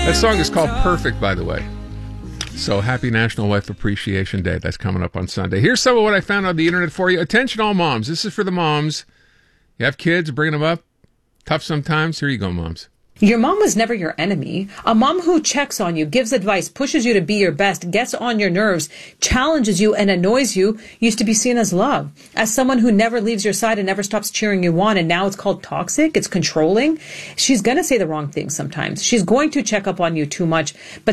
That song is called Perfect, by the way. So happy National Wife Appreciation Day. That's coming up on Sunday. Here's some of what I found on the internet for you. Attention all moms. This is for the moms. You have kids, bring them up. Tough sometimes. Here you go, moms. Your mom was never your enemy. A mom who checks on you, gives advice, pushes you to be your best, gets on your nerves, challenges you, and annoys you used to be seen as love. As someone who never leaves your side and never stops cheering you on, and now it's called toxic, it's controlling. She's going to say the wrong thing sometimes. She's going to check up on you too much, but